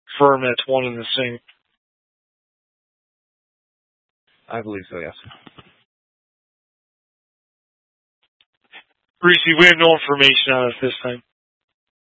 firm that's one and the same. I believe so, yes. Greasy, we have no information on it this time.